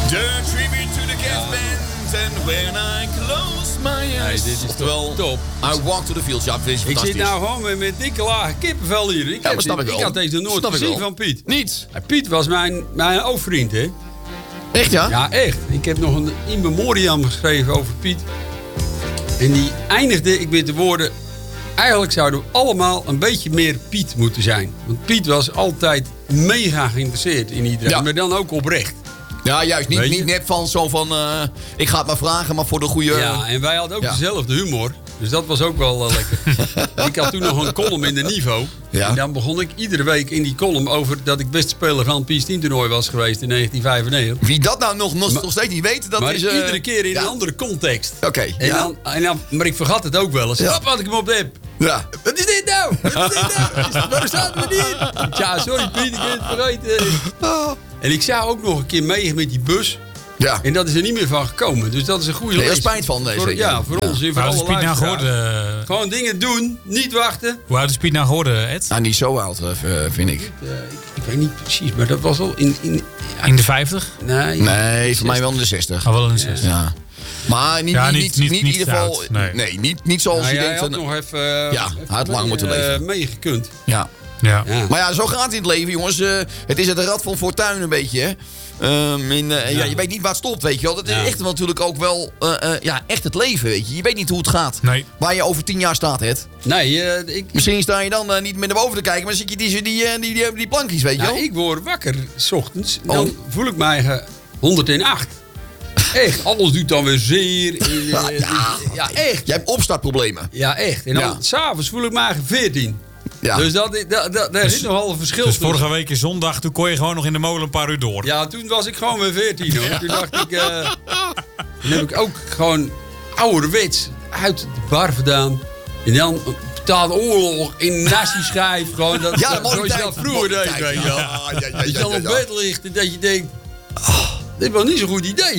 The tribute to the gas band. And when I close my eyes. Nee, dit is oftewel, top. I walk to the fields. Ja, dit is Ik fantastisch. zit nou gewoon met dikke lage kippenvel hier. Ik had deze nog nooit gezien van Piet. Niet. Piet was mijn oud-vriend, hè? Echt, ja? Ja, echt. Ik heb nog een in memoriam geschreven over Piet. En die eindigde ik met de woorden... Eigenlijk zouden we allemaal een beetje meer Piet moeten zijn. Want Piet was altijd mega geïnteresseerd in iedereen. Ja. Maar dan ook oprecht. Ja, juist. Niet net van zo van... ik ga het maar vragen, maar voor de goede... Ja, en wij hadden ook dezelfde humor. Dus dat was ook wel lekker. Ik had toen nog een column in de Niveau. Ja. En dan begon ik iedere week in die column over... dat ik beste speler van het Pies 10 toernooi was geweest in 1995. Wie dat nou nog steeds niet weet, dat maar is... iedere keer in een andere context. Oké. Maar ik vergat het ook wel eens. Snap wat ik hem op de app. Ja. Wat is dit nou? Wat is dit nou? Waar staat me niet? Ja, sorry Piet, ik heb het vergeten. En ik zou ook nog een keer mee met die bus. Ja. En dat is er niet meer van gekomen. Dus dat is een goede les. Er is spijt van deze. Voor ons en voor alle Piet nou luisteraars. geworden? Gewoon dingen doen, niet wachten. Hoe oud is Piet nou geworden, Ed? Nou, niet zo oud, vind ik. Ik weet niet precies, maar dat was al In de 50? Nee, voor mij wel in de 60. Oh, wel in de 60. Ja. Maar niet in ieder geval... oud, nee. Niet zoals Nou, je jij denkt... had nog even... hij had lang moeten leven. Meegekund. Ja. Ja. Maar ja, zo gaat het in het leven, jongens. Het is het rad van fortuin een beetje, hè. Je weet niet waar het stopt, weet je wel. Dat is echt natuurlijk ook wel echt het leven, weet je. Je weet niet hoe het gaat. Nee. Waar je over 10 jaar staat, Ed. Nee, Misschien sta je dan niet meer naar boven te kijken, maar dan zit je die plankjes, weet je wel. ik word wakker 's ochtends. Dan voel ik mij 108. Echt, alles doet dan weer zeer. Ja, echt. Jij hebt opstartproblemen. Ja, echt. En dan s'avonds voel ik mij 14. Ja. Dus daar zit nogal een verschil Dus tussen. vorige week is zondag, toen kon je gewoon nog in de molen een paar uur door. Ja, toen was ik gewoon weer 14 hoor. Toen dacht ik... toen heb ik ook gewoon ouderwets uit de bar vandaan. En dan betaalde oorlog in nasi-schijf. Gewoon dat, zoals je dat vroeger deed, weet je wel. Dat je dan op bed ligt en dat je denkt... dit was niet zo'n goed idee.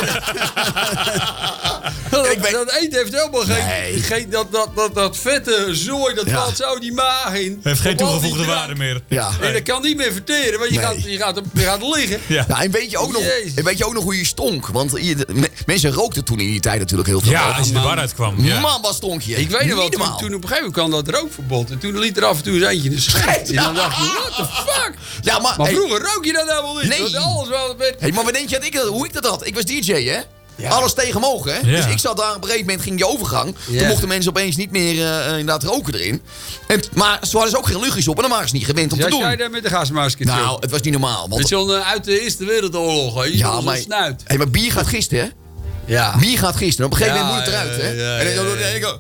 Dat eten heeft helemaal geen... Dat vette zooi, dat valt zo die maag in. Heeft geen toegevoegde waarde meer. Ja. En dat kan niet meer verteren, want je gaat liggen. Ja. Ja, en weet je ook nog hoe je stonk? Want mensen rookten toen in die tijd natuurlijk heel veel. Ja, als je de bar uitkwam. Ja. Man, wat stonk je. Ik weet nog wel, Niet normaal. toen op een gegeven moment kwam dat rookverbod. En toen liet er af en toe eens eentje in de schijt. En dan dacht je, what the fuck? Ja, maar vroeger rook je dat helemaal niet. Nee. Want alles wel werd... Hey, maar wat denk je hoe ik dat had? Ik was DJ, hè? Ja. Alles tegen mogen, hè? Ja. Dus ik zat daar op een gegeven moment, ging die overgang. Ja. Toen mochten mensen opeens niet meer inderdaad roken erin. Maar ze hadden ook geen luchtjes op en dan waren ze niet gewend om te doen. jij daar met de gasmasker? Nou, het was niet normaal. Met Want, zo'n uit de Eerste Wereldoorlog. Hè? ja, Zo'n maar, snuit. hey, maar bier gaat gisten, hè? Ja. Bier gaat gisten. Op een gegeven moment moet het eruit, hè? Ja, En dan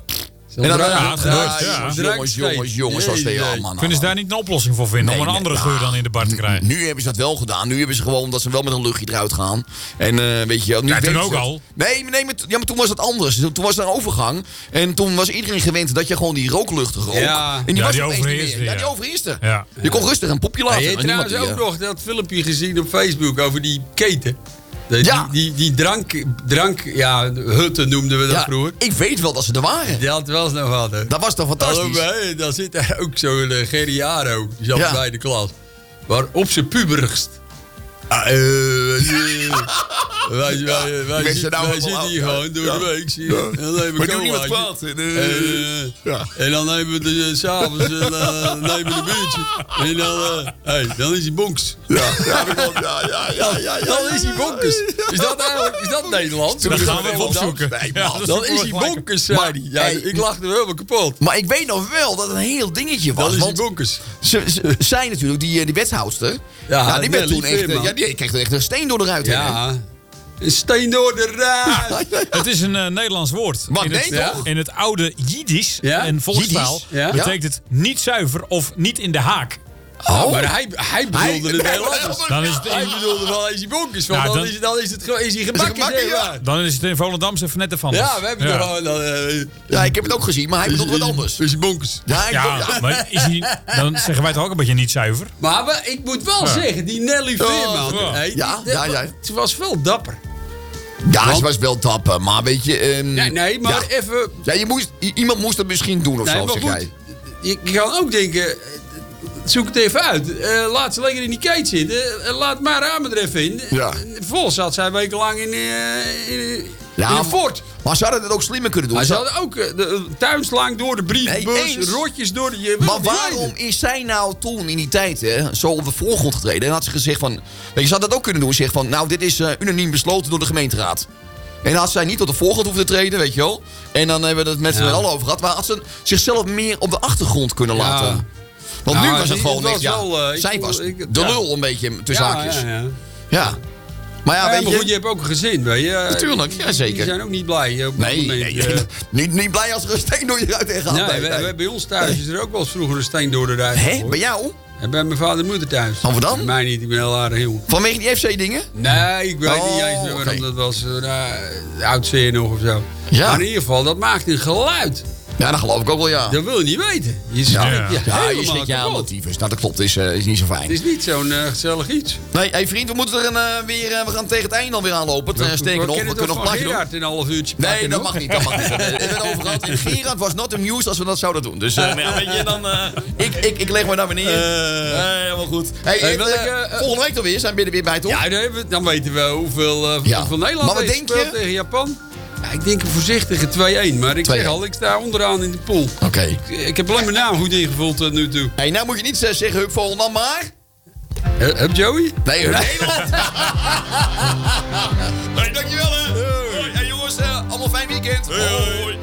jongens, zoals de man. Kunnen ze daar niet een oplossing voor vinden? Om een andere geur dan in de bar te krijgen? Nu hebben ze dat wel gedaan. Nu hebben ze gewoon dat ze wel met een luchtje eruit gaan. En weet je... Nu Ja, toen weten ook ze al. Nee, maar toen was het anders. Toen was er een overgang. En toen was iedereen gewend dat je gewoon die rooklucht rook. Ja. En die Ja, was die opeens niet overheerste, meer. Ja, ja. die overheerste. Ja. Je kon rustig een popje laten. Je hebt En niemand trouwens die, ook nog dat filmpje gezien op Facebook over die keten. Ja. Die drank, ja, hutten noemden we dat ja, vroeger. ik weet wel dat ze er waren. Die had wel eens nog hadden. Dat was toch fantastisch? Dan zit daar ook zo'n Geriaro. Die zat bij de klas. Maar op zijn puberigst. Wij zitten hier gewoon door de week. Zie je. En dan nemen we colaatje. En dan nemen we s'avonds nemen we een biertje. En dan is hij bonks. Ja. Dan is hij bonkers. Is dat Nederlands? Dat gaan we even opzoeken. Nee, Ja, man. dat Dan is hij bonkers, zei hij. Ja, ik lachte helemaal kapot. Maar ik weet nog wel dat het een heel dingetje was. Dan is hij Want bonkers. zij natuurlijk, die wethoudster. Ja, die werd Nelly toen echt... Veerman. die kreeg er echt een steen door de ruit heen. hè? Ja. Een steen door de ruit. Het is een Nederlands woord. Wat, in nee, het, toch? in het oude Jiddisch, Ja? en volkstaal, Jiddisch? Ja? betekent het niet zuiver of niet in de haak. Oh, maar hij bedoelde het heel anders. Dan is het Hij in, bedoelde wel is hij bonkers van. Ja, Dan dan- is hij gebakken. gebakken, zeg ja. maar. dan is het in Volendams even net even anders. Ja, we hebben er gewoon... Ja, ik heb het ook gezien, maar hij bedoelt wat anders. Is hij bonkers. Ja, Ja, maar is hij, dan zeggen wij toch ook een beetje niet zuiver? Maar ik moet wel zeggen, die Nelly Veerman... ja. hey, Ja, ja. Ze was wel dapper. Ja, ze was wel dapper, maar weet je... Nee, maar ja. even... Ja, iemand moest het misschien doen of Nee, zo, maar zeg goed, jij. je kan ook denken... zoek het even uit. Laat ze lekker in die kite zitten. Laat maar ramen er even in. Ja. Vervolgens zat zij wekenlang in een fort. Maar ze hadden het ook slimmer kunnen doen. Maar ze hadden ook de tuinslang door de brievenbus, rotjes door de... Maar waarom is zij nou toen in die tijd zo op de voorgrond getreden? En had ze gezegd van... Weet je, ze had dat ook kunnen doen. Ze zegt van, nou, dit is unaniem besloten door de gemeenteraad. En dan had zij niet tot de voorgrond hoeven te treden, weet je wel. En dan hebben we het met z'n allen over gehad. Maar had ze zichzelf meer op de achtergrond kunnen laten. Want nu was het gewoon echt, zij was de lul een beetje tussen haakjes. Ja. Maar ja, weet maar je... goed, je hebt ook een gezin, weet je. Natuurlijk, ja, zeker. Die zijn ook niet blij. Op niet blij als er een steen door je ruit heen gaat. Nee, bij ons thuis is er ook wel eens vroeger een steen door de ruit. Hé, bij jou? En bij mijn vader en moeder thuis. Van wat dan? Bij mij niet, ik ben heel aardig jong. Vanwege die FC-dingen? Nee, ik weet niet eens meer waarom dat was. De oudste nog of zo. Ja. Maar in ieder geval, dat maakt een geluid. Ja, dat geloof ik ook wel, ja. Dat wil je niet weten. Je schrikt je schrikt je aan, tyfus. Nou, dat klopt, is niet zo fijn. Het is niet zo'n gezellig iets. Nee, hey vriend, we moeten er we gaan tegen het einde alweer aanlopen. Sterker nog, we kunnen nog een plaatje doen. Gerard in een half uurtje Nee, dat mag niet, We hebben het over gehad. En Gerard was not amused als we dat zouden doen. Dus, weet je, dan... Ik leg me daar weer neer. Helemaal goed. Volgende week dan weer, zijn we er weer bij, toch? Ja, dan weten we hoeveel Nederland heeft gespeeld tegen Japan. Ja, ik denk een voorzichtige 2-1. Maar ik zeg al, ik sta onderaan in de pool. Oké. Ik heb alleen mijn naam goed ingevuld tot nu toe. Hey, nou moet je niet zeggen Hup Volendam, maar... Hup Joey? Nee, Hup Nederland. Hey, dankjewel hè. Hey jongens, allemaal fijn weekend. Hoi.